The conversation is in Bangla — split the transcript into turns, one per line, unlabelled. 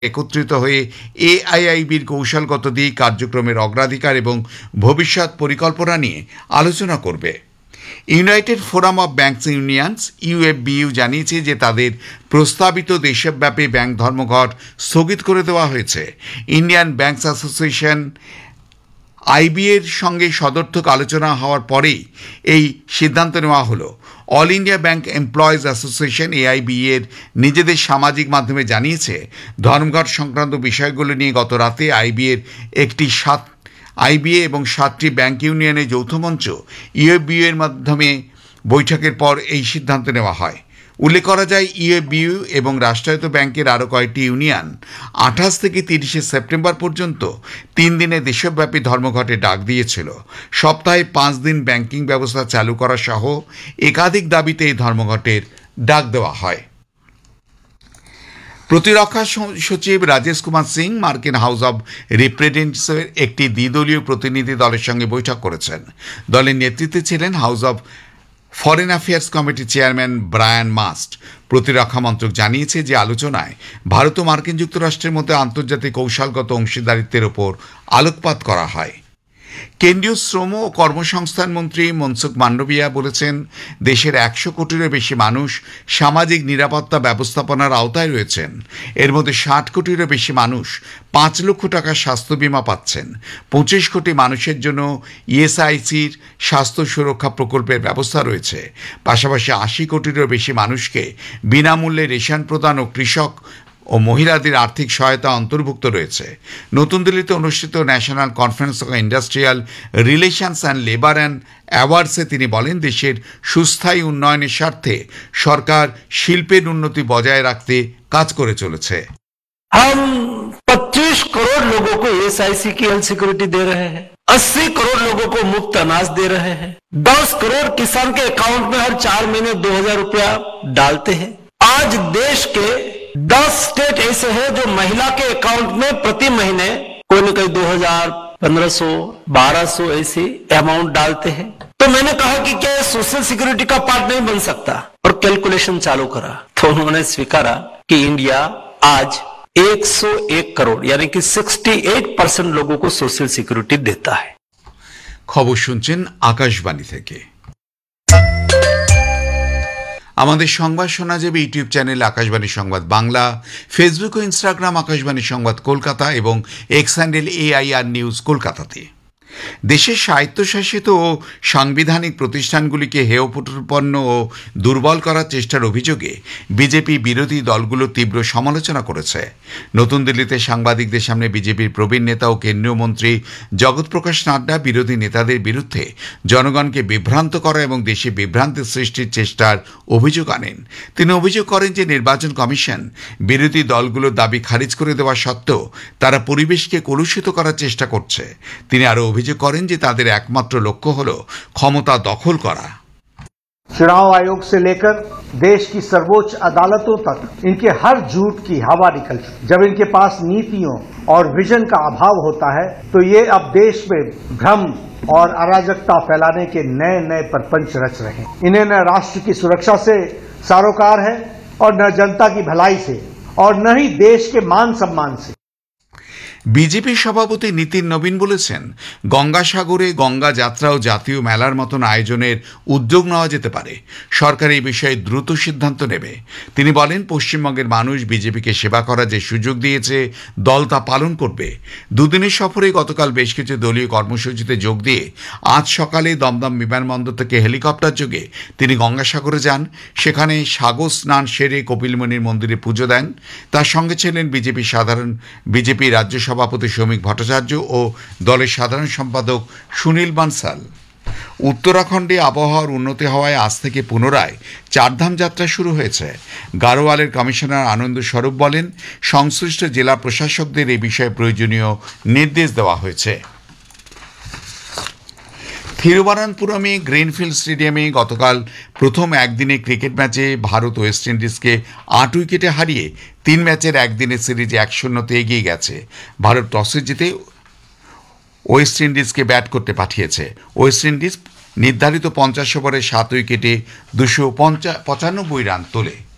একত্রিত হয়ে এআইআইবির কৌশলগত দিক, কার্যক্রমের অগ্রাধিকার এবং ভবিষ্যৎ পরিকল্পনা নিয়ে আলোচনা করবে। United forum of banks unions ইউএফবিইউ জানিয়েছে যে তাদের প্রস্তাবিত দেশব্যাপী ব্যাংক ধর্মঘট স্থগিত করে দেওয়া হয়েছে। ইন্ডিয়ান ব্যাংকস অ্যাসোসিয়েশন আইবিএর সঙ্গে সদর্থক আলোচনা হওয়ার পরেই এই সিদ্ধান্ত নেওয়া হলো। All India bank employees association এআইবিএর নিজেদের সামাজিক মাধ্যমে জানিয়েছে, ধর্মঘট সংক্রান্ত বিষয়গুলো নিয়ে গত রাতে আইবিএ এবং 7টি ব্যাংক ইউনিয়নের যৌথ মঞ্চ ইউএফবিইউ এর মাধ্যমে বৈঠকের পর এই সিদ্ধান্ত নেওয়া হয়। উল্লেখ করা যায়, ইউএফবিইউ এবং রাষ্ট্রায়ত্ত ব্যাংকের আরও কয়েকটি ইউনিয়ন 28 থেকে 30 সেপ্টেম্বর পর্যন্ত 3 দিনে দেশব্যাপী ধর্মঘটে ডাক দিয়েছিল। সপ্তাহে 5 দিন ব্যাংকিং ব্যবস্থা চালু করা সহ একাধিক দাবিতে এই ধর্মঘটের ডাক দেওয়া হয়। প্রতিরক্ষা সচিব রাজেশ কুমার সিং মার্কিন হাউস অব রিপ্রেজেন্টেটিভসের একটি দ্বিদলীয় প্রতিনিধি দলের সঙ্গে বৈঠক করেছেন। দলের নেতৃত্বে ছিলেন হাউস অব ফরেন অ্যাফেয়ার্স কমিটির চেয়ারম্যান ব্রায়ান মাস্ট। প্রতিরক্ষা মন্ত্রক জানিয়েছে যে আলোচনায় ভারত ও মার্কিন যুক্তরাষ্ট্রের মধ্যে আন্তর্জাতিক কৌশলগত অংশীদারিত্বের ওপর আলোকপাত করা হয়। কেন্দ্রীয় শ্রম ও কর্মসংস্থান মন্ত্রী মনসুখ মান্ডভিয়া বলেছেন, দেশের 100 কোটিরও বেশি মানুষ সামাজিক নিরাপত্তা ব্যবস্থাপনার আওতায় রয়েছেন। এর মধ্যে 60 কোটিরও বেশি মানুষ 5 লক্ষ টাকার স্বাস্থ্য বীমা পাচ্ছেন। 25 কোটি মানুষের জন্য ইএসআইসির স্বাস্থ্য সুরক্ষা প্রকল্পের ব্যবস্থা রয়েছে। পাশাপাশি 80 কোটিরও বেশি মানুষকে বিনামূল্যে রেশন প্রদান ও কৃষক ও মহিলাদের আর্থিক সহায়তা অন্তর্ভুক্ত রয়েছে। নতুন দিল্লিতে অনুষ্ঠিত national conference of industrial relations and labour and অ্যাওয়ার্ডসে তিনি বলেন, দেশের সুস্থায়ী উন্নয়নের স্বার্থে সরকার শিল্পের উন্নতি বজায় রাখতে কাজ করে চলেছে।
हम 25 करोड़ लोगों को एसआईसी की हेल्थ सिक्योरिटी दे रहे हैं, 80 करोड़ लोगों को मुफ्त अनाज दे रहे हैं, 10 करोड़ किसान के अकाउंट में हर 4 महीने 2000 रुपया डालते हैं। आज देश के 10 स्टेट ऐसे हैं जो महिला के अकाउंट में प्रति महीने कोई न कोई 2000, 1500, 1200 ऐसी अमाउंट डालते हैं। तो मैंने कहा कि क्या सोशल सिक्योरिटी का पार्ट नहीं बन सकता, और कैलकुलेशन चालू करा तो उन्होंने स्वीकारा कि इंडिया आज 101 करोड़ यानी कि 68% लोगों को सोशल सिक्योरिटी देता है।
খবর শুনছেন আকাশবাণী থেকে। আমাদের সংবাদ শোনা যাবে ইউটিউব চ্যানেল আকাশবাণী সংবাদ বাংলা, ফেসবুক ও ইনস্টাগ্রাম আকাশবাণী সংবাদ কলকাতা এবং এক্স হ্যান্ডেল এআইআর নিউজ কলকাতাতে। দেশের স্বায়ত্তশাসিত ও সাংবিধানিক প্রতিষ্ঠানগুলিকে হেয় প্রতিপন্ন ও দুর্বল করার চেষ্টার অভিযোগে বিজেপি বিরোধী দলগুলো তীব্র সমালোচনা করেছে। নতুন দিল্লিতে সাংবাদিকদের সামনে বিজেপির প্রবীণ নেতা ও কেন্দ্রীয় মন্ত্রী জগৎ প্রকাশ নাড্ডা বিরোধী নেতাদের বিরুদ্ধে জনগণকে বিভ্রান্ত করা এবং দেশে বিভ্রান্তি সৃষ্টির চেষ্টার অভিযোগ আনেন। তিনি অভিযোগ করেন যে নির্বাচন কমিশন বিরোধী দলগুলোর দাবি খারিজ করে দেওয়া সত্ত্বেও তারা পরিবেশকে কলুষিত করার চেষ্টা করছে। তিনি আরও অভিযোগ করেন যে তাদের একমাত্র লক্ষ্য হল ক্ষমতা দখল করা।
चुनाव आयोग से लेकर देश की सर्वोच्च अदालतों तक इनके हर झूठ की हवा निकल चुकी। जब इनके पास नीतियों और विजन का अभाव होता है तो ये अब देश में भ्रम और अराजकता फैलाने के नए नए प्रपंच रच रहे हैं। इन्हें न राष्ट्र की सुरक्षा से सरोकार है और न जनता की भलाई से और न ही देश के मान सम्मान से।
বিজেপি সভাপতি নীতিন নবীন বলেছেন, গঙ্গাসাগরে গঙ্গা যাত্রা ও জাতীয় মেলার মতন আয়োজনের উদ্যোগ নেওয়া যেতে পারে। সরকার এই বিষয়ে দ্রুত সিদ্ধান্ত নেবে। তিনি বলেন, পশ্চিমবঙ্গের মানুষ বিজেপিকে সেবা করার যে সুযোগ দিয়েছে দল তা পালন করবে। দুদিনের সফরে গতকাল বেশ কিছু দলীয় কর্মসূচিতে যোগ দিয়ে আজ সকালে দমদম বিমানবন্দর থেকে হেলিকপ্টার যোগে তিনি গঙ্গাসাগরে যান। সেখানে সাগর স্নান সেরে কপিলমুনির মন্দিরে পুজো দেন। তার সঙ্গে ছিলেন বিজেপি রাজ্য সভাপতি শ্রমিক ভট্টাচার্য ও দলের সাধারণ সম্পাদক সুনীল বানসাল। উত্তরাখণ্ডে আবহাওয়ার উন্নতি হওয়ায় আজ থেকে পুনরায় চারধাম যাত্রা শুরু হয়েছে। গাড়োয়ালের কমিশনার আনন্দ স্বরূপ বলেন, সংশ্লিষ্ট জেলা প্রশাসকদের এই বিষয়ে প্রয়োজনীয় নির্দেশ দেওয়া হয়েছে। থিরুবনন্তপুরমে গ্রিনফিল্ড স্টেডিয়ামে গতকাল প্রথম একদিনে ক্রিকেট ম্যাচে ভারত ওয়েস্ট ইন্ডিজকে 8 উইকেটে হারিয়ে 3 ম্যাচের একদিনের সিরিজে 1-0 এগিয়ে গেছে। ভারত টসে জিতে ওয়েস্ট ইন্ডিজকে ব্যাট করতে পাঠিয়েছে। ওয়েস্ট ইন্ডিজ নির্ধারিত 50 ওভারে 7 উইকেটে 295 রান তোলে।